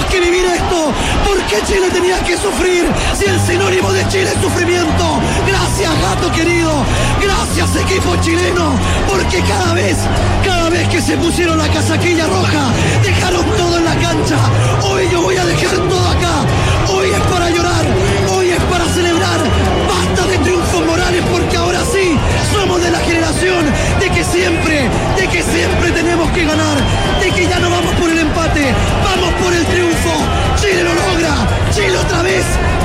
que vivir esto? ¿Por qué Chile tenía que sufrir si el sinónimo de Chile es sufrimiento? Gracias, gato querido, gracias, equipo chileno, porque cada vez que se pusieron la casaquilla roja, dejaron todo en la cancha. Hoy yo voy a dejar todo acá. Hoy es para llorar, hoy es para celebrar. Basta de triunfos morales, porque ahora sí somos de la generación de que siempre tenemos que ganar, de que ya no vamos por el empate, vamos por el triunfo. Chile lo logra, Chile otra vez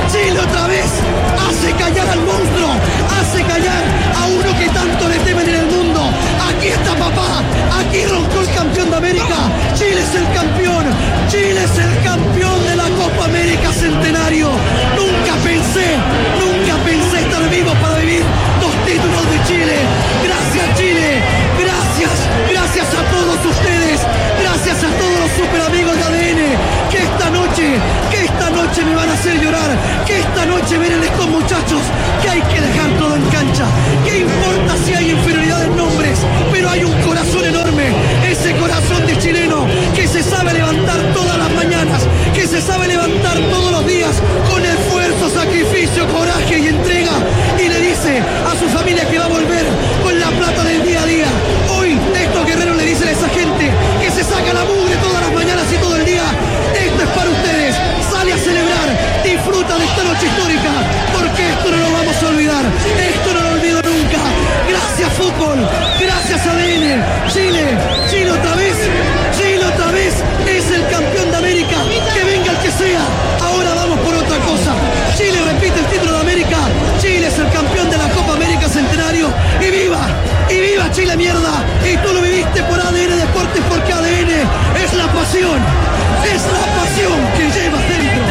hace callar al monstruo, hace callar a uno que tanto le temen en el mundo. Aquí está papá, aquí roncó el campeón de América. Chile es el campeón de la Copa América Centenario. Nunca pensé estar vivo para vivir 2 títulos de Chile. Gracias, Chile, gracias a todos ustedes, gracias a todos los super amigos de ADN, que esta noche me van a hacer llorar, que esta noche miren estos muchachos, que hay que dejar todo en cancha. ¿Qué importa si hay inferioridad en nombres? Pero hay un corazón enorme, ese corazón de chileno que se sabe levantar todas las mañanas, que se sabe levantar todos los días con esfuerzo, sacrificio, coraje y entrega, y le dice a su familia que va a volver con la plata del día a día. Hoy estos guerreros le dicen a esa gente que se saca la mugre todas las mañanas y todo el día: esto es para ustedes, sale a celebrar, disfruta de esta noche histórica, porque esto no lo vamos a olvidar, esto no lo olvido nunca. Gracias fútbol, gracias ADN. Chile otra vez es el campeón de América, que venga el que sea. Ahora vamos por otra cosa. Chile repite el título de América, Chile es el campeón de la Copa América Centenario, y viva Chile, mierda. Y tú lo viviste por ADN Deportes, porque ADN es la pasión que llevas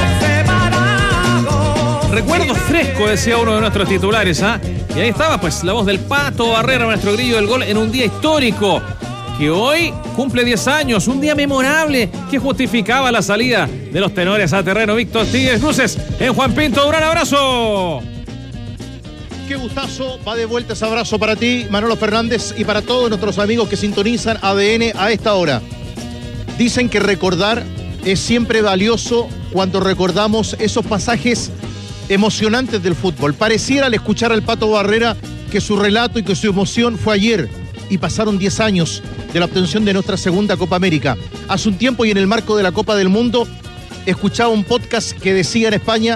dentro. Recuerdo fresco, decía uno de nuestros titulares, ¿ah? Y ahí estaba, pues, la voz del Pato Barrera, nuestro grillo del gol, en un día histórico, que hoy cumple 10 años, un día memorable que justificaba la salida de los tenores a terreno. Víctor Tigres Luces en Juan Pinto Durán. ¡Abrazo! Qué gustazo, va de vuelta ese abrazo para ti, Manolo Fernández, y para todos nuestros amigos que sintonizan ADN a esta hora. Dicen que recordar es siempre valioso cuando recordamos esos pasajes emocionantes del fútbol. Pareciera al escuchar al Pato Barrera que su relato y que su emoción fue ayer, y pasaron 10 años de la obtención de nuestra segunda Copa América. Hace un tiempo, y en el marco de la Copa del Mundo, escuchaba un podcast que decía en España: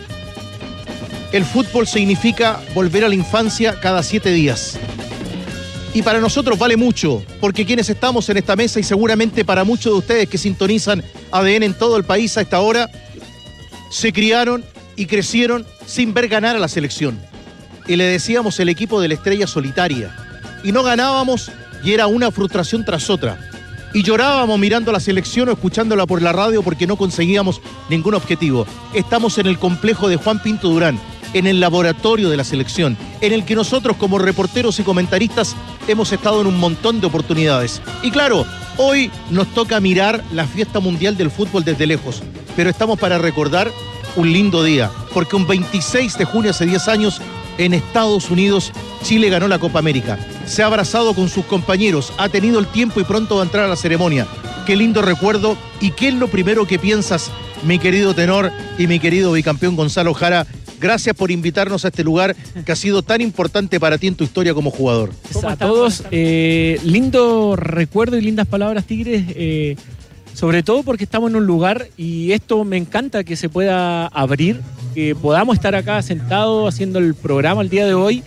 el fútbol significa volver a la infancia cada 7 días. Y para nosotros vale mucho, porque quienes estamos en esta mesa, y seguramente para muchos de ustedes que sintonizan ADN en todo el país a esta hora, se criaron y crecieron sin ver ganar a la selección. Y le decíamos el equipo de la estrella solitaria. Y no ganábamos, y era una frustración tras otra. Y llorábamos mirando a la selección o escuchándola por la radio porque no conseguíamos ningún objetivo. Estamos en el complejo de Juan Pinto Durán, en el laboratorio de la selección, en el que nosotros como reporteros y comentaristas hemos estado en un montón de oportunidades. Y claro, hoy nos toca mirar la fiesta mundial del fútbol desde lejos, pero estamos para recordar un lindo día, porque un 26 de junio hace 10 años, en Estados Unidos, Chile ganó la Copa América. Se ha abrazado con sus compañeros, ha tenido el tiempo y pronto va a entrar a la ceremonia. Qué lindo recuerdo. ¿Y qué es lo primero que piensas, mi querido tenor y mi querido bicampeón Gonzalo Jara? Gracias por invitarnos a este lugar que ha sido tan importante para ti en tu historia como jugador. A todos, lindo recuerdo y lindas palabras, Tigres, sobre todo porque estamos en un lugar, y esto me encanta que se pueda abrir, que podamos estar acá sentados haciendo el programa el día de hoy,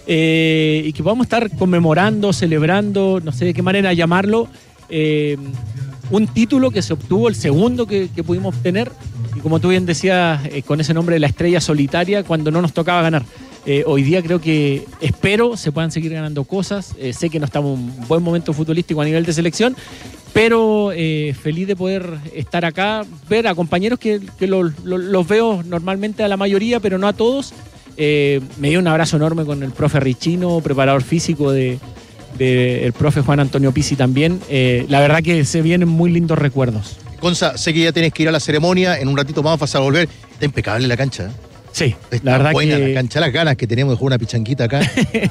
y que podamos estar conmemorando, celebrando, no sé de qué manera llamarlo, un título que se obtuvo, el segundo que pudimos obtener, y como tú bien decías, con ese nombre de la estrella solitaria, cuando no nos tocaba ganar. Hoy día creo que, espero, se puedan seguir ganando cosas. Sé que no estamos en un buen momento futbolístico a nivel de selección, pero feliz de poder estar acá, ver a compañeros que los veo normalmente a la mayoría, pero no a todos. Me dio un abrazo enorme con el profe Richino, preparador físico del profe Juan Antonio Pizzi también. La verdad que se vienen muy lindos recuerdos. Gonza, sé que ya tienes que ir a la ceremonia, en un ratito más vas a volver. Está impecable la cancha, ¿eh? Sí, está la verdad buena que... la cancha, las ganas que tenemos de jugar una pichanquita acá.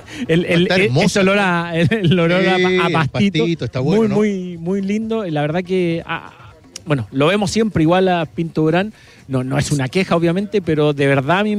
Ese olor a pastito, está bueno, ¿no? muy lindo. La verdad que bueno, lo vemos siempre igual a Pinto Durán. No es una queja, obviamente, pero de verdad a mí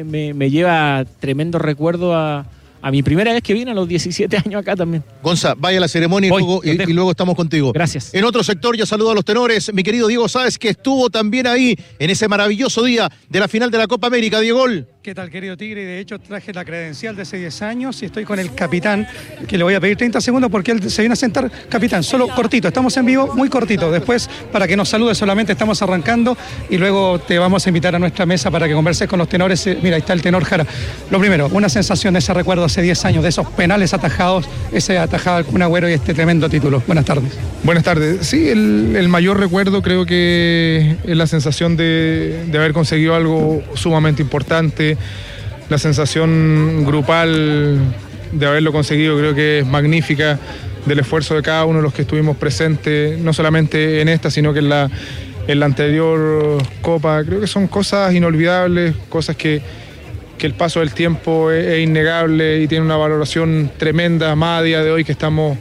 me lleva tremendo recuerdo a mi primera vez que vine a los 17 años acá también. Gonza, vaya a la ceremonia y luego estamos contigo. Gracias. En otro sector, ya saludo a los tenores, mi querido Diego Sáez, que estuvo también ahí en ese maravilloso día de la final de la Copa América. Diego. ¿Qué tal, querido Tigre? De hecho, traje la credencial de hace 10 años y estoy con el capitán, que le voy a pedir 30 segundos porque él se viene a sentar. Capitán, solo cortito, estamos en vivo, muy cortito. Después, para que nos salude solamente, estamos arrancando y luego te vamos a invitar a nuestra mesa para que converses con los tenores. Mira, ahí está el tenor Jara. Lo primero, una sensación de ese recuerdo hace 10 años, de esos penales atajados, ese atajado al Kun Agüero y este tremendo título. Buenas tardes. Buenas tardes. Sí, el mayor recuerdo creo que es la sensación de haber conseguido algo sumamente importante. La sensación grupal de haberlo conseguido creo que es magnífica, del esfuerzo de cada uno de los que estuvimos presentes, no solamente en esta, sino que en la anterior Copa. Creo que son cosas inolvidables, cosas que el paso del tiempo es innegable y tiene una valoración tremenda, más a día de hoy que estamos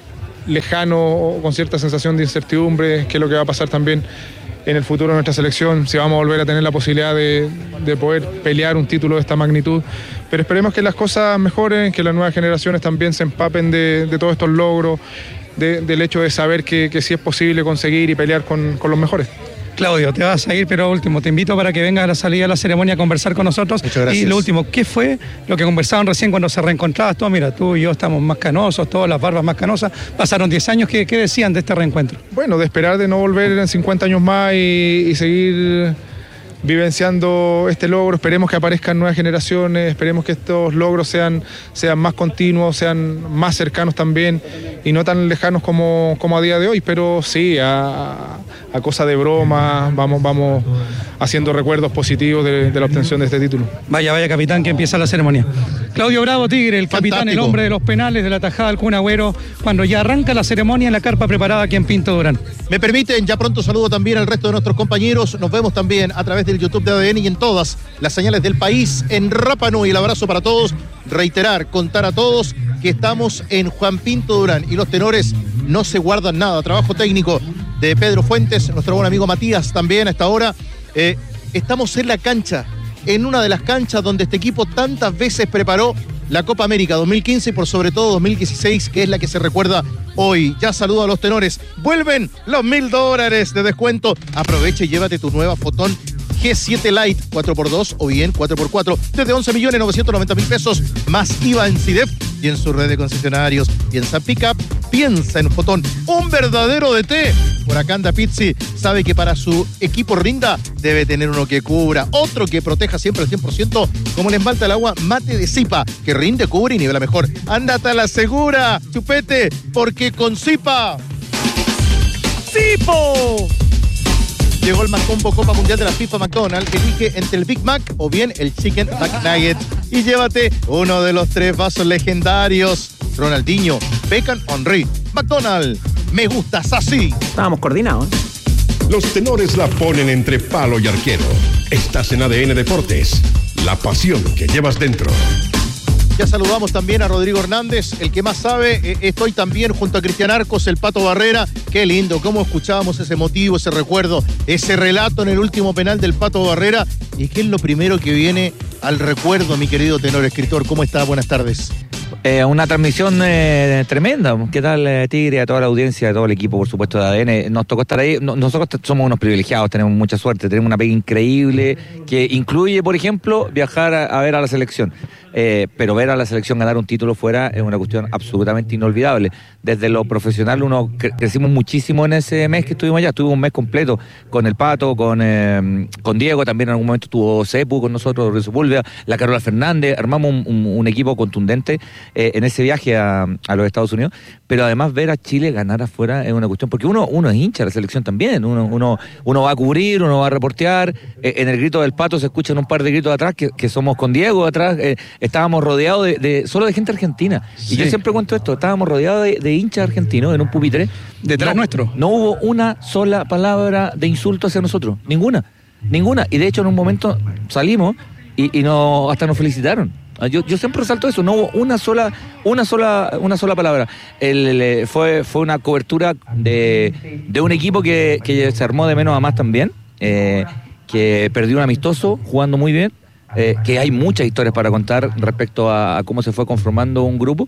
lejanos o con cierta sensación de incertidumbre, que es lo que va a pasar también en el futuro de nuestra selección, si vamos a volver a tener la posibilidad de poder pelear un título de esta magnitud. Pero esperemos que las cosas mejoren, que las nuevas generaciones también se empapen de todos estos logros, del hecho de saber que sí es posible conseguir y pelear con los mejores. Claudio, te vas a ir, pero último, te invito para que vengas a la salida de la ceremonia a conversar con nosotros. Muchas gracias. Y lo último, ¿qué fue lo que conversaban recién cuando se reencontrabas? Tú, mira, tú y yo estamos más canosos, todas las barbas más canosas. Pasaron 10 años, ¿qué decían de este reencuentro? Bueno, de esperar de no volver en 50 años más y seguir vivenciando este logro. Esperemos que aparezcan nuevas generaciones, esperemos que estos logros sean más continuos, sean más cercanos también y no tan lejanos como a día de hoy, pero sí, a cosa de broma, vamos haciendo recuerdos positivos de la obtención de este título. Vaya, capitán, que empieza la ceremonia. Claudio Bravo, Tigre, el capitán, Fantástico. El hombre de los penales, de la tajada del Kun Agüero, cuando ya arranca la ceremonia en la carpa preparada aquí en Pinto Durán. Me permiten, ya pronto saludo también al resto de nuestros compañeros. Nos vemos también a través del YouTube de ADN y en todas las señales del país, en Rapa Nui. El abrazo para todos. Reiterar, contar a todos que estamos en Juan Pinto Durán y los tenores no se guardan nada. Trabajo técnico de Pedro Fuentes, nuestro buen amigo Matías también a esta hora. Estamos en la cancha, en una de las canchas donde este equipo tantas veces preparó la Copa América 2015 y por sobre todo 2016, que es la que se recuerda hoy. Ya saludo a los tenores. Vuelven los $1,000 de descuento. Aprovecha y llévate tu nueva Fotón G7 Lite 4x2 o bien 4x4 desde 11.990.000 pesos más IVA en CIDEF y en su red de concesionarios. Piensa en Pickup, piensa en Fotón, un verdadero DT. Huracán da Pizzi sabe que para su equipo rinda debe tener uno que cubra, otro que proteja siempre al 100%, como le esmalta el agua Mate de Zipa, que rinde, cubre y nivela mejor. Ándate a la segura, chupete, porque con Zipa ¡Zipo! Llegó el McCombo Copa Mundial de la FIFA McDonald's. Elige entre el Big Mac o bien el Chicken McNugget y llévate uno de los 3 vasos legendarios. Ronaldinho, Beckham, Henry. McDonald's, me gustas así. Estábamos coordinados. Los tenores la ponen entre palo y arquero. Estás en ADN Deportes, la pasión que llevas dentro. Ya saludamos también a Rodrigo Hernández, el que más sabe. Estoy también junto a Cristian Arcos, el Pato Barrera. Qué lindo, cómo escuchábamos ese motivo, ese recuerdo, ese relato en el último penal del Pato Barrera. ¿Y qué es lo primero que viene al recuerdo, mi querido tenor escritor? ¿Cómo está? Buenas tardes. Una transmisión tremenda. ¿Qué tal, Tigre? A toda la audiencia, a todo el equipo, por supuesto, de ADN. Nos tocó estar ahí. Nosotros somos unos privilegiados, tenemos mucha suerte. Tenemos una pega increíble que incluye, por ejemplo, viajar a ver a la selección. Pero ver a la selección ganar un título fuera es una cuestión absolutamente inolvidable. Desde lo profesional crecimos muchísimo en ese mes que estuvimos allá. Estuvimos un mes completo con el Pato, con Diego, también en algún momento estuvo Cepu con nosotros, Rizzo Púlveda, la Carola Fernández. Armamos un equipo contundente en ese viaje a los Estados Unidos. Pero además ver a Chile ganar afuera es una cuestión, porque uno es hincha de la selección también. Uno va a cubrir, uno va a reportear. En el grito del Pato se escuchan un par de gritos atrás que somos con Diego atrás. Estábamos rodeados solo de gente argentina. Sí. Y yo siempre cuento esto, estábamos rodeados de hinchas argentinos en un pupitre. Detrás nuestro. No hubo una sola palabra de insulto hacia nosotros. Ninguna. Y de hecho en un momento salimos y hasta nos felicitaron. Yo siempre resalto eso, no hubo una sola palabra. Fue una cobertura de un equipo que se armó de menos a más también, que perdió un amistoso jugando muy bien. Que hay muchas historias para contar respecto a cómo se fue conformando un grupo.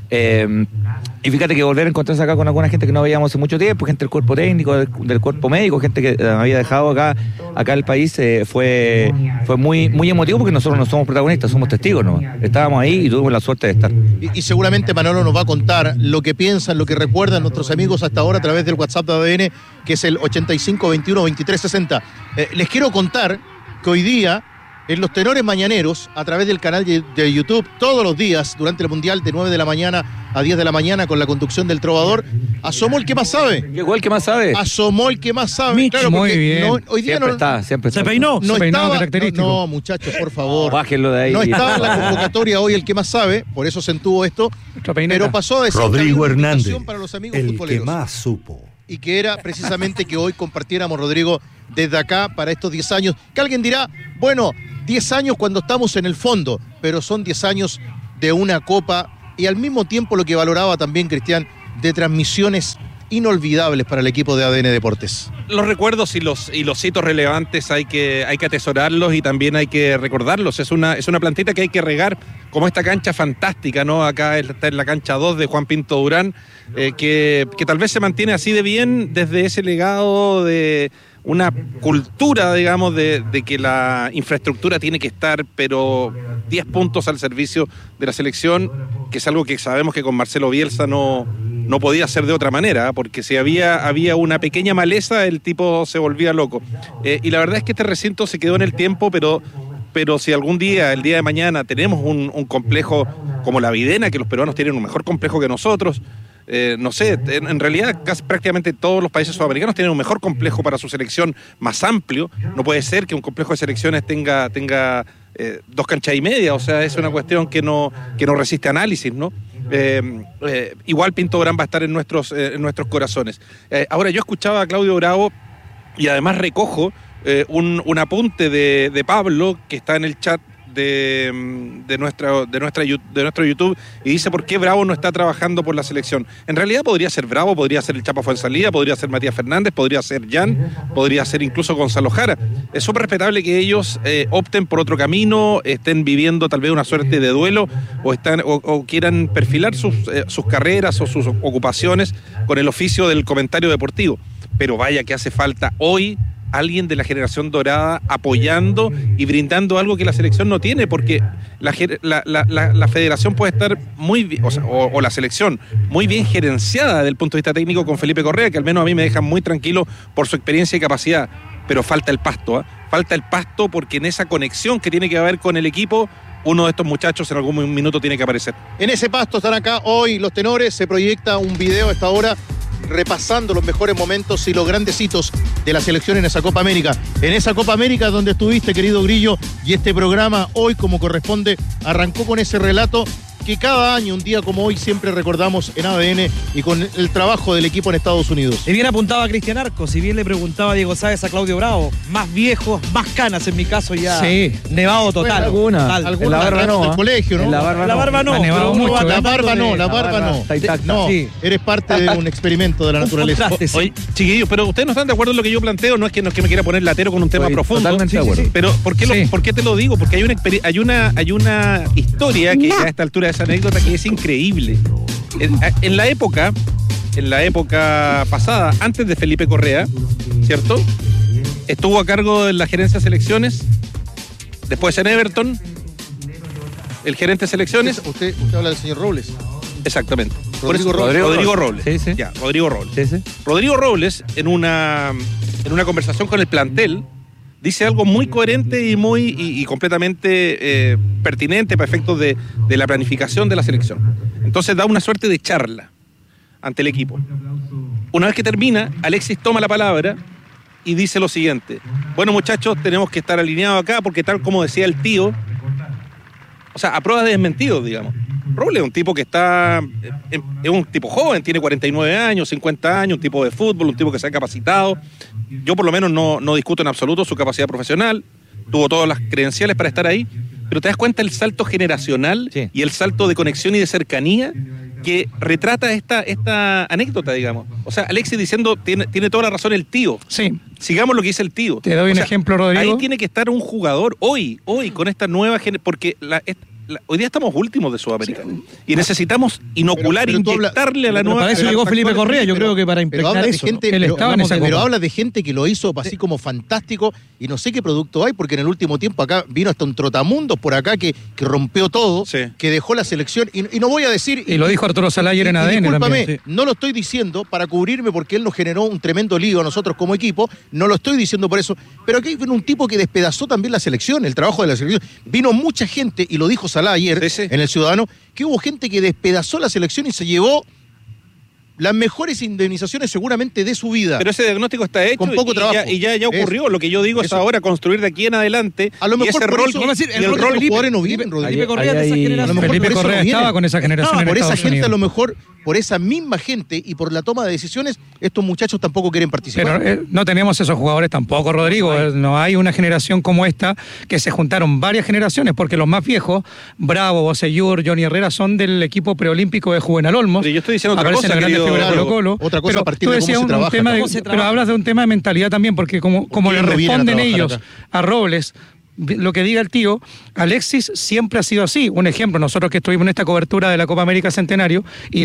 Y fíjate que volver a encontrarse acá con alguna gente que no veíamos hace mucho tiempo, gente del cuerpo técnico, del cuerpo médico, gente que había dejado acá el país, fue muy, muy emotivo, porque nosotros no somos protagonistas, somos testigos, ¿no? Estábamos ahí y tuvimos la suerte de estar. Y seguramente Manolo nos va a contar lo que piensan, lo que recuerdan nuestros amigos hasta ahora a través del WhatsApp de ADN, que es el 85 21 23 60. Les quiero contar que hoy día, en los tenores mañaneros, a través del canal de YouTube, todos los días, durante el Mundial, de 9 de la mañana a 10 de la mañana, con la conducción del Trovador, asomó el que más sabe. Llegó el que más sabe. Asomó el que más sabe. Mitch, claro, muy bien. Hoy día Siempre está. Se peinó. no peinado estaba, característico. no, muchachos, por favor. Bájenlo de ahí. No estaba en la convocatoria hoy el que más sabe, por eso se entuvo esto, Nuestra peineta. pero pasó a decir Rodrigo una Hernández, invitación para los amigos el futboleros. que más supo. Y que era precisamente que hoy compartiéramos, Rodrigo, desde acá para estos 10 años. Que alguien dirá, bueno, 10 años cuando estamos en el fondo, pero son 10 años de una copa y al mismo tiempo lo que valoraba también Cristian, de transmisiones inolvidables para el equipo de ADN Deportes. Los recuerdos y los hitos relevantes hay que atesorarlos y también hay que recordarlos. Es una plantita que hay que regar, como esta cancha fantástica, ¿no? Acá está en la cancha 2 de Juan Pinto Durán, que tal vez se mantiene así de bien desde ese legado de una cultura, digamos, de que la infraestructura tiene que estar, pero 10 puntos al servicio de la selección, que es algo que sabemos que con Marcelo Bielsa no podía hacer de otra manera, porque si había una pequeña maleza, el tipo se volvía loco. Y la verdad es que este recinto se quedó en el tiempo, pero si algún día, el día de mañana, tenemos un complejo como la Videna, que los peruanos tienen un mejor complejo que nosotros, no sé, en realidad prácticamente todos los países sudamericanos tienen un mejor complejo para su selección, más amplio. No puede ser que un complejo de selecciones tenga 2 canchas y media, o sea, es una cuestión que no resiste análisis, ¿no? Igual Pinto Durán va a estar en nuestros corazones. Ahora, yo escuchaba a Claudio Bravo y además recojo un apunte de Pablo, que está en el chat de nuestro YouTube, y dice por qué Bravo no está trabajando por la selección. En realidad podría ser Bravo, podría ser el Chapa Fuenzalía, podría ser Matías Fernández, podría ser Jan, podría ser incluso Gonzalo Jara. Es súper respetable que ellos opten por otro camino, estén viviendo tal vez una suerte de duelo o quieran perfilar sus carreras o sus ocupaciones con el oficio del comentario deportivo. Pero vaya que hace falta hoy alguien de la generación dorada apoyando y brindando algo que la selección no tiene, porque la federación puede estar muy bien, o la selección muy bien gerenciada desde el punto de vista técnico con Felipe Correa, que al menos a mí me deja muy tranquilo por su experiencia y capacidad, pero falta el pasto, falta el pasto, porque en esa conexión que tiene que haber con el equipo, uno de estos muchachos en algún minuto tiene que aparecer. En ese pasto están acá hoy los tenores, se proyecta un video a esta hora repasando los mejores momentos y los grandes hitos de la selección en esa Copa América. En esa Copa América donde estuviste, querido Grillo, y este programa hoy, como corresponde, arrancó con ese relato que cada año, un día como hoy, siempre recordamos en ADN y con el trabajo del equipo en Estados Unidos. Y bien apuntaba a Cristian Arcos, y bien le preguntaba a Diego Sáez a Claudio Bravo, más viejos, más canas en mi caso ya. Sí. Nevado total. Bueno, Total. la barba no, del colegio, ¿no? En la barba no. Ha nevado Pero mucho, la barba no. Está intacta. No, Sí. eres parte de un experimento de la naturaleza. contraste, sí. Oye, chiquillos, pero ustedes no están de acuerdo en lo que yo planteo, no es que me quiera poner latero con un tema profundo. Totalmente de acuerdo. Pero ¿por qué te lo digo? Porque hay una historia que a esta altura de esa anécdota que es increíble. En la época pasada, antes de Felipe Correa, ¿cierto? Estuvo a cargo de la gerencia de selecciones, después en Everton, el gerente de selecciones. Usted habla del señor Robles. Exactamente. Rodrigo Robles. Sí, sí. Ya, Rodrigo Robles. Sí, sí. Rodrigo Robles, en una conversación con el plantel, dice algo muy coherente y completamente pertinente para efectos de la planificación de la selección. Entonces da una suerte de charla ante el equipo. Una vez que termina, Alexis toma la palabra y dice lo siguiente: bueno, muchachos, tenemos que estar alineados acá porque, tal como decía el tío, o sea, a prueba de desmentidos, digamos. Robles es un tipo que es un tipo joven, tiene 49 años, 50 años, un tipo de fútbol, un tipo que se ha capacitado. Yo por lo menos no discuto en absoluto su capacidad profesional, tuvo todas las credenciales para estar ahí, pero te das cuenta el salto generacional y el salto de conexión y de cercanía que retrata esta anécdota, digamos. O sea, Alexis diciendo, tiene toda la razón el tío. Sí. Sigamos lo que dice el tío. Te doy un ejemplo, Rodrigo. Ahí tiene que estar un jugador hoy con esta nueva generación, porque hoy día estamos últimos de Sudamérica y necesitamos inocular, inyectarle a la nueva. Para eso llegó Felipe Correa, yo creo que para impregnar eso. Pero habla de gente que lo hizo así como fantástico y no sé qué producto hay, porque en el último tiempo acá vino hasta un trotamundos por acá que rompió todo, que dejó la selección y no voy a decir. Y lo dijo Arturo Sala ayer en ADN. Discúlpame, también, no lo estoy diciendo para cubrirme porque él nos generó un tremendo lío a nosotros como equipo, no lo estoy diciendo por eso, pero aquí vino un tipo que despedazó también la selección, el trabajo de la selección. Vino mucha gente, y lo dijo Salá ayer en El Ciudadano, que hubo gente que despedazó la selección y se llevó las mejores indemnizaciones seguramente de su vida. Pero ese diagnóstico está hecho con poco trabajo. Y ya ocurrió. Lo que yo digo es ahora construir de aquí en adelante. A lo mejor ese por rol, eso, el rol de los jugadores no vienen, Felipe Correa de esa generación. Felipe Correa estaba con esa generación. Por esa gente, a lo mejor, por esa misma gente y por la toma de decisiones, estos muchachos tampoco quieren participar. Pero no tenemos esos jugadores tampoco, Rodrigo. No hay una generación como esta, que se juntaron varias generaciones, porque los más viejos, Bravo, Bocellur, Johnny Herrera, son del equipo preolímpico de Juvenal Olmos. Pero yo estoy diciendo otra cosa, la grande figura de Colo-Colo. Otra cosa, pero a partir tú de cómo decías se trabaja. pero hablas de un tema de mentalidad también, porque como le responden ellos a Robles, lo que diga el tío, Alexis siempre ha sido así. Un ejemplo, nosotros que estuvimos en esta cobertura de la Copa América Centenario y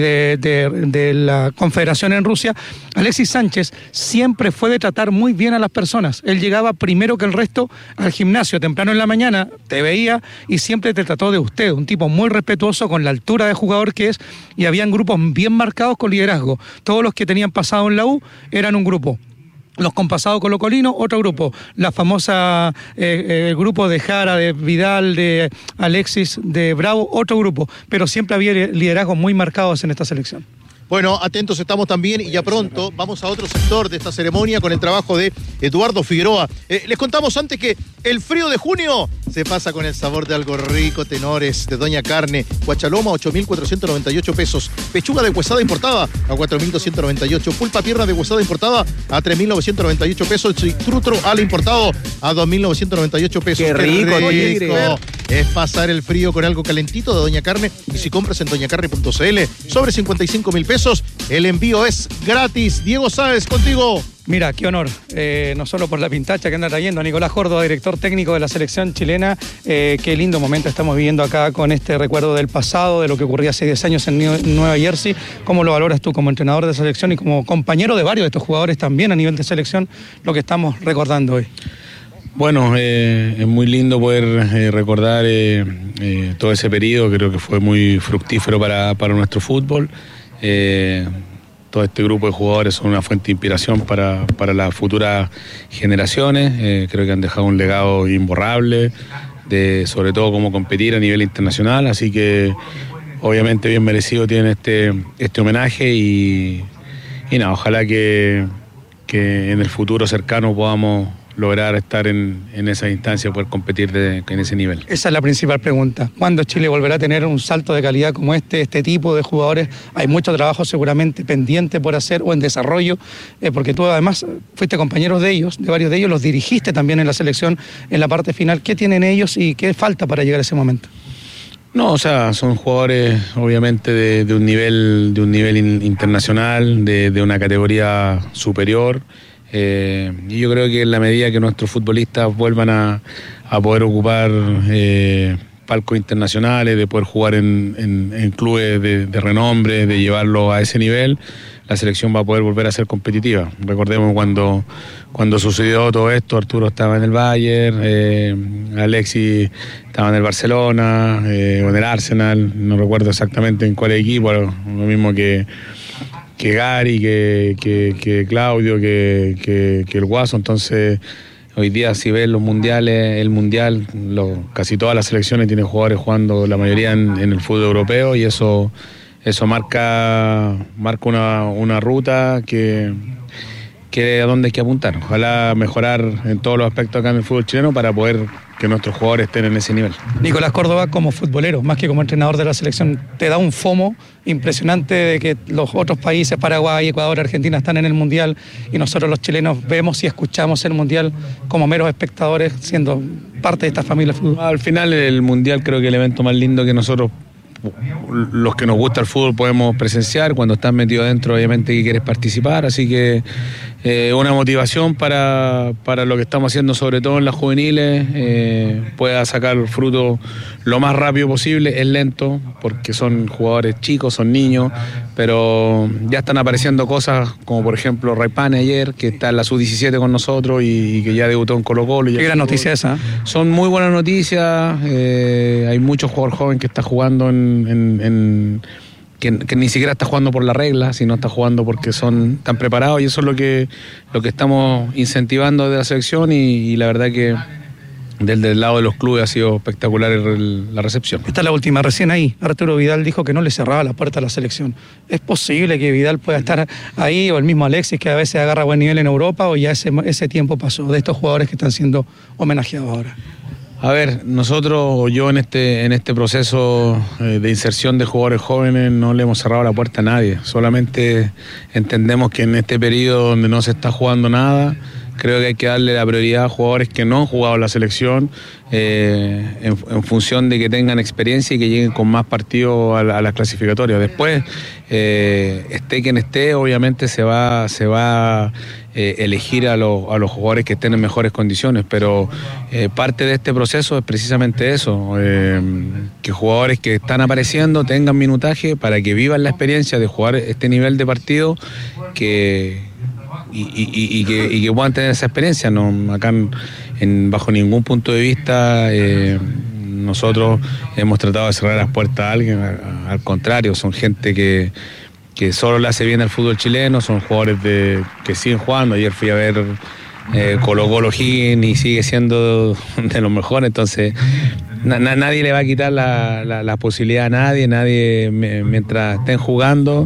de la Confederación en Rusia, Alexis Sánchez siempre fue de tratar muy bien a las personas. Él llegaba primero que el resto al gimnasio, temprano en la mañana, te veía y siempre te trató de usted. Un tipo muy respetuoso, con la altura de jugador que es, y habían grupos bien marcados con liderazgo. Todos los que tenían pasado en la U eran un grupo. Los con pasado colocolino, otro grupo. La famosa grupo de Jara, de Vidal, de Alexis, de Bravo, otro grupo. Pero siempre había liderazgos muy marcados en esta selección. Bueno, atentos estamos también y ya pronto vamos a otro sector de esta ceremonia con el trabajo de Eduardo Figueroa. Les contamos antes que el frío de junio se pasa con el sabor de algo rico, tenores de Doña Carne. Guachaloma, 8.498 pesos. Pechuga de huesada importada a 4.298. Pulpa pierna de huesada importada a 3.998 pesos. Trutro al importado a 2.998 pesos. ¡Qué rico! Es pasar el frío con algo calentito de Doña Carne. Y si compras en doñacarne.cl, sobre 55.000 pesos, el envío es gratis. Diego Sáez, contigo. Mira, qué honor, no solo por la pintacha que anda trayendo Nicolás Córdoba, director técnico de la selección chilena, qué lindo momento estamos viviendo acá con este recuerdo del pasado, de lo que ocurría hace 10 años en Nueva Jersey. ¿Cómo lo valoras tú como entrenador de selección y como compañero de varios de estos jugadores también a nivel de selección, lo que estamos recordando hoy? Bueno, es muy lindo poder recordar todo ese periodo. Creo que fue muy fructífero para nuestro fútbol. Todo este grupo de jugadores son una fuente de inspiración para las futuras generaciones. Creo que han dejado un legado imborrable, sobre todo cómo competir a nivel internacional. Así que obviamente bien merecido tienen este homenaje y nada, ojalá que en el futuro cercano podamos lograr estar en esa instancia, poder competir en ese nivel. Esa es la principal pregunta. ¿Cuándo Chile volverá a tener un salto de calidad como este tipo de jugadores? Hay mucho trabajo seguramente pendiente por hacer o en desarrollo, porque tú además fuiste compañero de varios de ellos, los dirigiste también en la selección en la parte final. ¿Qué tienen ellos y qué falta para llegar a ese momento? No, o sea, son jugadores obviamente de un nivel internacional, de una categoría superior. Y yo creo que en la medida que nuestros futbolistas vuelvan a poder ocupar palcos internacionales, de poder jugar en clubes de renombre, de llevarlo a ese nivel, la selección va a poder volver a ser competitiva. Recordemos cuando sucedió todo esto, Arturo estaba en el Bayern, Alexis estaba en el Barcelona, o en el Arsenal, no recuerdo exactamente en cuál equipo, lo mismo que Gary, que Claudio, que el Guaso. Entonces hoy día si ves los mundiales, casi todas las selecciones tienen jugadores jugando, la mayoría en el fútbol europeo, y eso marca una ruta que a dónde hay que apuntar. Ojalá mejorar en todos los aspectos acá en el fútbol chileno para poder nuestros jugadores estén en ese nivel. Nicolás Córdoba, como futbolero, más que como entrenador de la selección, te da un FOMO impresionante de que los otros países, Paraguay, Ecuador, Argentina, están en el Mundial y nosotros los chilenos vemos y escuchamos el Mundial como meros espectadores, siendo parte de esta familia de fútbol. Al final el Mundial creo que es el evento más lindo que nosotros, los que nos gusta el fútbol, podemos presenciar. Cuando estás metido adentro, obviamente que quieres participar, así que una motivación para lo que estamos haciendo, sobre todo en las juveniles, pueda sacar fruto lo más rápido posible. Es lento porque son jugadores chicos, son niños, pero ya están apareciendo cosas como por ejemplo Raipane ayer, que está en la sub-17 con nosotros y que ya debutó en Colo-Colo. Qué gran noticia esa. Son muy buenas noticias. Hay muchos jugadores jóvenes que están jugando que ni siquiera está jugando por la regla, sino está jugando porque están preparados, y eso es lo que estamos incentivando de la selección, y la verdad que del lado de los clubes ha sido espectacular la recepción. Esta es la última, recién ahí Arturo Vidal dijo que no le cerraba la puerta a la selección. ¿Es posible que Vidal pueda estar ahí, o el mismo Alexis, que a veces agarra buen nivel en Europa, o ya ese tiempo pasó de estos jugadores que están siendo homenajeados ahora? A ver, yo en este proceso de inserción de jugadores jóvenes no le hemos cerrado la puerta a nadie. Solamente entendemos que en este periodo donde no se está jugando nada, creo que hay que darle la prioridad a jugadores que no han jugado la selección, en función de que tengan experiencia y que lleguen con más partidos a las clasificatorias. Después, esté quien esté, obviamente se va a elegir a los jugadores que estén en mejores condiciones, pero parte de este proceso es precisamente eso, que jugadores que están apareciendo tengan minutaje para que vivan la experiencia de jugar este nivel de partido, que puedan tener esa experiencia. No, acá bajo ningún punto de vista nosotros hemos tratado de cerrar las puertas a alguien. Al contrario, son gente que solo le hace bien al fútbol chileno, son jugadores que siguen jugando. Ayer fui a ver Colo-Colo Higgins y sigue siendo de los mejores, entonces nadie le va a quitar la posibilidad a nadie mientras estén jugando.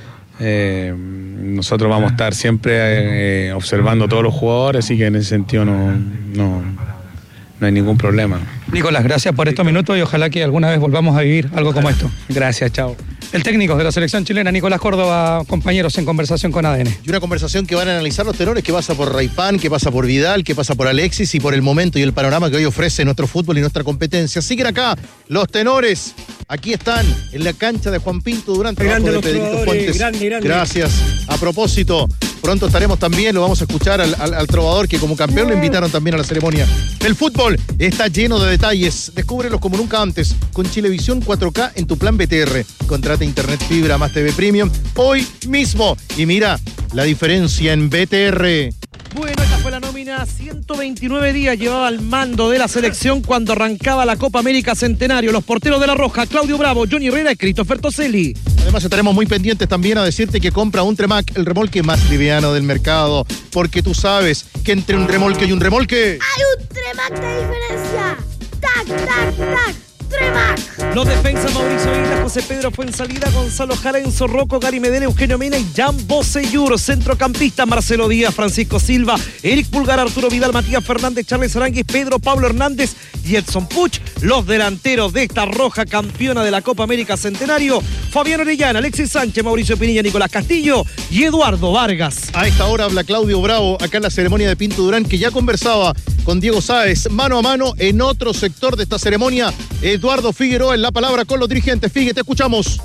Nosotros vamos a estar siempre observando a todos los jugadores, así que en ese sentido no hay ningún problema. Nicolás, gracias por estos minutos y ojalá que alguna vez volvamos a vivir algo como esto. Gracias, chao. El técnico de la selección chilena, Nicolás Córdoba, compañeros en conversación con ADN. Y una conversación que van a analizar los tenores, que pasa por Raipán, que pasa por Vidal, que pasa por Alexis y por el momento y el panorama que hoy ofrece nuestro fútbol y nuestra competencia. Siguen acá los tenores. Aquí están, en la cancha de Juan Pinto Durán, trabajo de Pedrito Fuentes. Grande. Gracias. A propósito, pronto estaremos también, lo vamos a escuchar al trovador, que como campeón lo invitaron también a la ceremonia. El fútbol está lleno de detalles. Descúbrelos como nunca antes con Chilevisión 4K en tu plan BTR. Contrata internet fibra más TV Premium hoy mismo y mira la diferencia en BTR. Bueno, esta fue la nómina. 129 días llevaba al mando de la selección cuando arrancaba la Copa América Centenario. Los porteros de La Roja, Claudio Bravo, Johnny Herrera y Christopher Toselli. Además estaremos muy pendientes también a decirte que compra un Tremac, el remolque más liviano del mercado, porque tú sabes que entre un remolque y un remolque hay un Tremac de diferencia. ¡Tac, tac, tac! Tremac. Los defensas Mauricio Isla, José Pedro Fuenzalida, Gonzalo Jara, Enzo Rocco, Gary Medel, Eugenio Mena y Jan Bosellur. Centrocampista Marcelo Díaz, Francisco Silva, Eric Pulgar, Arturo Vidal, Matías Fernández, Charles Aranguis, Pedro Pablo Hernández y Edson Puch. Los delanteros de esta Roja campeona de la Copa América Centenario: Fabián Orellana, Alexis Sánchez, Mauricio Pinilla, Nicolás Castillo y Eduardo Vargas. A esta hora habla Claudio Bravo, acá en la ceremonia de Pinto Durán, que ya conversaba con Diego Sáez mano a mano en otro sector de esta ceremonia. Eduardo Figueroa en la palabra con los dirigentes. Figue, te escuchamos.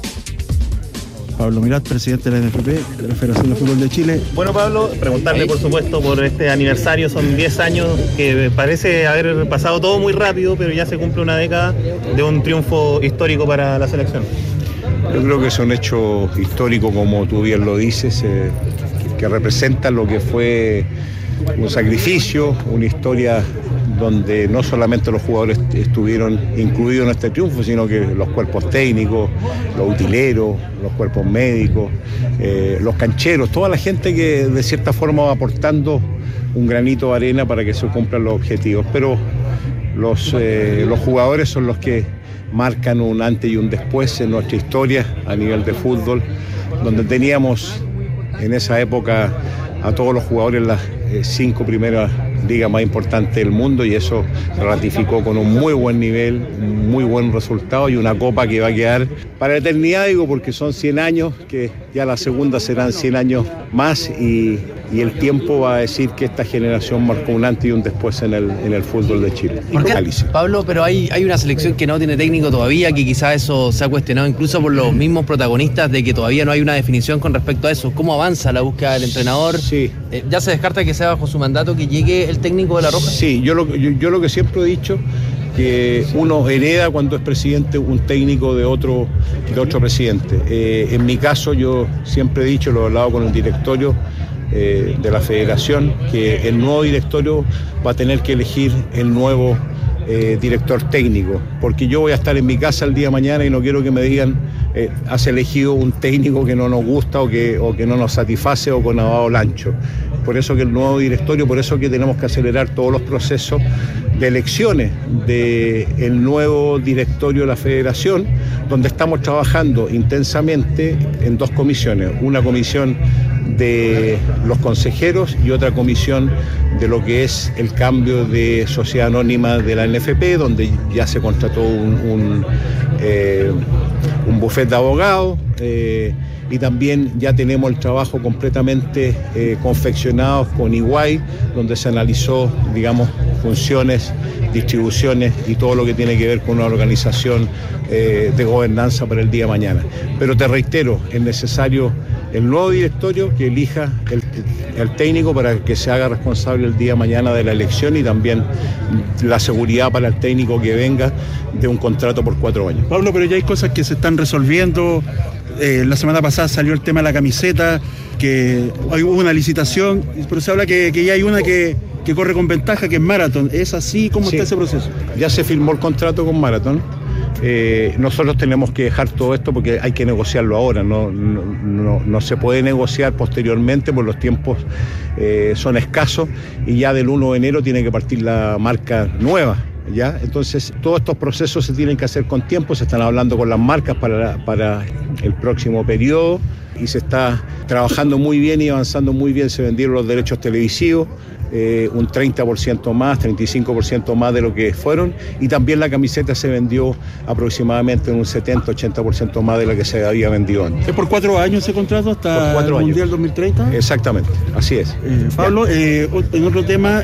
Pablo Mirat, presidente de la NFP, de la Federación de Fútbol de Chile. Bueno, Pablo, preguntarle por supuesto por este aniversario. Son 10 años que parece haber pasado todo muy rápido, pero ya se cumple una década de un triunfo histórico para la selección. Yo creo que es un hecho histórico, como tú bien lo dices, que representa lo que fue un sacrificio, una historia donde no solamente los jugadores estuvieron incluidos en este triunfo, sino que los cuerpos técnicos, los utileros, los cuerpos médicos, los cancheros, toda la gente que de cierta forma va aportando un granito de arena para que se cumplan los objetivos. Pero los jugadores son los que marcan un antes y un después en nuestra historia a nivel de fútbol, donde teníamos en esa época a todos los jugadores en las 5 primeras liga más importante del mundo y eso se ratificó con un muy buen nivel, un muy buen resultado y una copa que va a quedar para la eternidad, digo, porque son 100 años, que ya la segunda serán 100 años más y el tiempo va a decir que esta generación marcó un antes y un después en el fútbol de Chile. Pablo, pero hay una selección que no tiene técnico todavía, que quizás eso se ha cuestionado incluso por los mismos protagonistas, de que todavía no hay una definición con respecto a eso. ¿Cómo avanza la búsqueda del entrenador? Sí. ¿Ya se descarta que sea bajo su mandato que llegue el técnico de La Roja? Sí, yo lo que siempre he dicho, que uno hereda cuando es presidente un técnico de otro presidente. En mi caso yo siempre he dicho, lo he hablado con el directorio de la federación, que el nuevo directorio va a tener que elegir el nuevo director técnico, porque yo voy a estar en mi casa el día de mañana y no quiero que me digan has elegido un técnico que no nos gusta o que no nos satisface o con lavado lancho. Por eso que el nuevo directorio, por eso que tenemos que acelerar todos los procesos de elecciones del nuevo directorio de la federación, donde estamos trabajando intensamente en 2 comisiones, una comisión de los consejeros y otra comisión de lo que es el cambio de sociedad anónima de la NFP, donde ya se contrató un bufete de abogados y también ya tenemos el trabajo completamente confeccionado con EY, donde se analizó, digamos, funciones, distribuciones y todo lo que tiene que ver con una organización de gobernanza para el día de mañana. Pero te reitero, es necesario el nuevo directorio que elija el técnico para que se haga responsable el día de mañana de la elección y también la seguridad para el técnico que venga de un contrato por 4 años. Pablo, pero ya hay cosas que se están resolviendo. La semana pasada salió el tema de la camiseta, que hubo una licitación, pero se habla que ya hay una que corre con ventaja, que es Marathon. ¿Es así? ¿Cómo está ese proceso? Ya se firmó el contrato con Marathon. Nosotros tenemos que dejar todo esto porque hay que negociarlo ahora, no se puede negociar posteriormente por los tiempos son escasos y ya del 1 de enero tiene que partir la marca nueva. ¿Ya? Entonces todos estos procesos se tienen que hacer con tiempo, se están hablando con las marcas para el próximo periodo y se está trabajando muy bien y avanzando muy bien. Se vendieron los derechos televisivos, un 30% más, 35% más de lo que fueron, y también la camiseta se vendió aproximadamente en un 70-80% más de la que se había vendido antes. ¿Es por 4 años ese contrato hasta el Mundial 2030? Exactamente, así es. Pablo, en otro tema,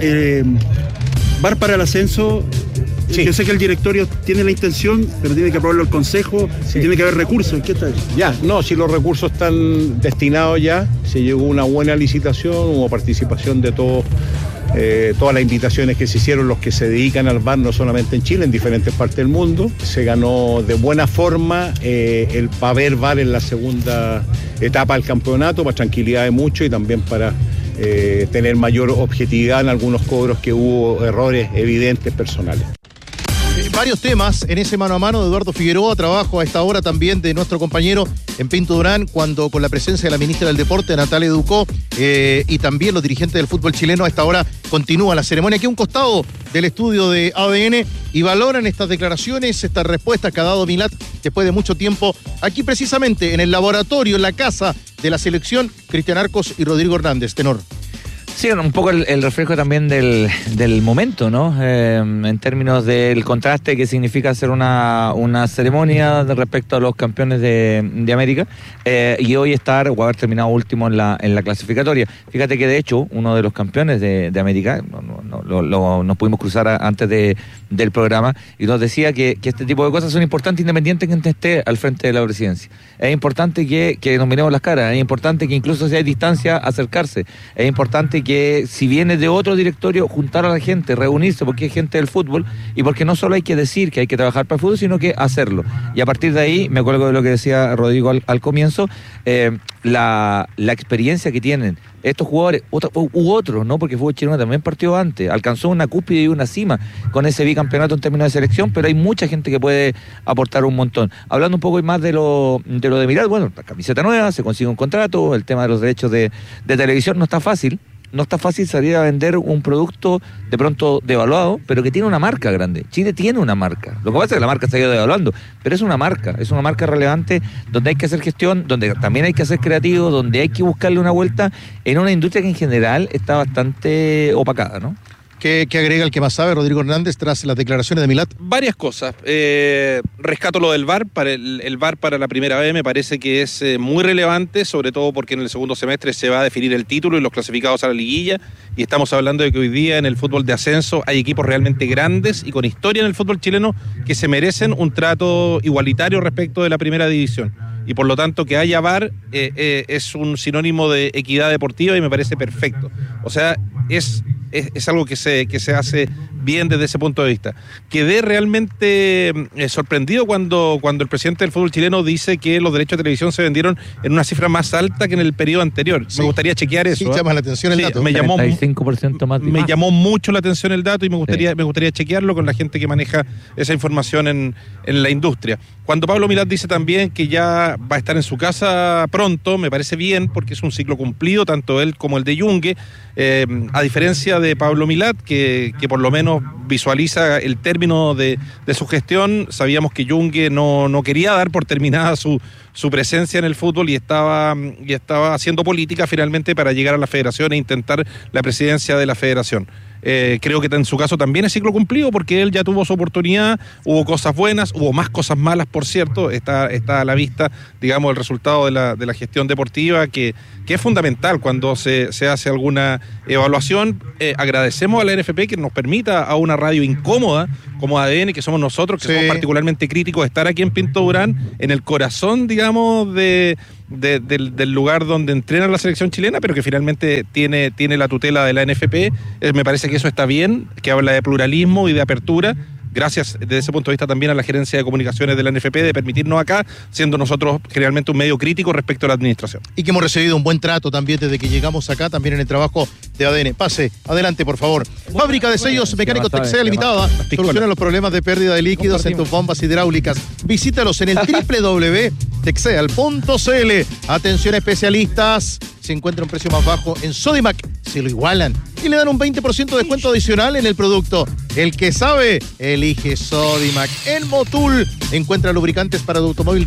VAR para el ascenso. Sí. Yo sé que el directorio tiene la intención, pero tiene que aprobarlo el consejo, sí. Tiene que haber recursos. ¿Qué tal? Ya, no, si los recursos están destinados ya, se llegó a una buena licitación, hubo participación de todos, todas las invitaciones que se hicieron, los que se dedican al VAR, no solamente en Chile, en diferentes partes del mundo. Se ganó de buena forma el haber VAR en la segunda etapa del campeonato, para tranquilidad de muchos y también para tener mayor objetividad en algunos cobros que hubo errores evidentes personales. Varios temas en ese mano a mano de Eduardo Figueroa, trabajo a esta hora también de nuestro compañero en Pinto Durán, cuando con la presencia de la ministra del Deporte, Natalia Ducó, y también los dirigentes del fútbol chileno, a esta hora continúa la ceremonia aquí a un costado del estudio de ADN y valoran estas declaraciones, estas respuestas que ha dado Milat después de mucho tiempo, aquí precisamente en el laboratorio, en la casa de la selección, Cristian Arcos y Rodrigo Hernández. Tenor. Sí, un poco el reflejo también del momento, ¿no? En términos del contraste que significa hacer una ceremonia respecto a los campeones de América y hoy estar o haber terminado último en la clasificatoria. Fíjate que de hecho uno de los campeones de América, nos pudimos cruzar antes del programa y nos decía que este tipo de cosas son importantes independiente que esté al frente de la presidencia. Es importante que nos miremos las caras, es importante que incluso si hay distancia acercarse, es importante que si viene de otro directorio juntar a la gente, reunirse, porque es gente del fútbol y porque no solo hay que decir que hay que trabajar para el fútbol, sino que hacerlo. Y a partir de ahí, me acuerdo de lo que decía Rodrigo al comienzo, la experiencia que tienen estos jugadores, u otros, ¿no? Porque el fútbol chileno también partió antes, alcanzó una cúspide y una cima con ese bicampeonato en términos de selección, pero hay mucha gente que puede aportar un montón. Hablando un poco más de lo de Mirat, bueno, la camiseta nueva, se consigue un contrato, el tema de los derechos de televisión no está fácil. No está fácil salir a vender un producto de pronto devaluado, pero que tiene una marca grande. Chile tiene una marca. Lo que pasa es que la marca se ha ido devaluando, pero es una marca relevante donde hay que hacer gestión, donde también hay que ser creativo, donde hay que buscarle una vuelta en una industria que en general está bastante opacada, ¿no? ¿Qué agrega el que más sabe, Rodrigo Hernández, tras las declaraciones de Milat? Varias cosas. Rescato lo del VAR. El VAR para la primera vez me parece que es muy relevante, sobre todo porque en el segundo semestre se va a definir el título y los clasificados a la liguilla. Y estamos hablando de que hoy día en el fútbol de ascenso hay equipos realmente grandes y con historia en el fútbol chileno que se merecen un trato igualitario respecto de la primera división. Y por lo tanto que haya VAR es un sinónimo de equidad deportiva y me parece perfecto. O sea, es algo que se hace bien desde ese punto de vista. Quedé realmente sorprendido cuando el presidente del fútbol chileno dice que los derechos de televisión se vendieron en una cifra más alta que en el periodo anterior. Sí. Me gustaría chequear eso. Sí, llama la atención el dato. Me llamó 35% más. Me llamó mucho la atención el dato y me gustaría chequearlo con la gente que maneja esa información en la industria. Cuando Pablo Milat dice también que ya va a estar en su casa pronto, me parece bien porque es un ciclo cumplido, tanto él como el de Yungue, a diferencia de Pablo Milat, que por lo menos visualiza el término de su gestión. Sabíamos que Yungue no quería dar por terminada su presencia en el fútbol y estaba haciendo política finalmente para llegar a la federación e intentar la presidencia de la federación. Creo que en su caso también es ciclo cumplido porque él ya tuvo su oportunidad, hubo cosas buenas, hubo más cosas malas, por cierto, está a la vista, digamos, el resultado de la gestión deportiva que es fundamental cuando se hace alguna evaluación. Agradecemos a la NFP que nos permita a una radio incómoda como ADN, que somos nosotros, que somos particularmente críticos, estar aquí en Pinto Durán, en el corazón, digamos, del lugar donde entrena la selección chilena, pero que finalmente tiene la tutela de la NFP. Me parece que eso está bien, que habla de pluralismo y de apertura. Gracias desde ese punto de vista también a la gerencia de comunicaciones de la NFP de permitirnos acá, siendo nosotros generalmente un medio crítico respecto a la administración. Y que hemos recibido un buen trato también desde que llegamos acá, también en el trabajo de ADN. Pase, adelante por favor. Fábrica de sellos mecánicos Texea Limitada. Soluciona los problemas de pérdida de líquidos en tus bombas hidráulicas. Visítalos en el www.texeal.cl. Atención especialistas. Se encuentra un precio más bajo en Sodimac, se lo igualan y le dan un 20% de descuento adicional en el producto. El que sabe, elige Sodimac. En Motul encuentra lubricantes para tu automóvil de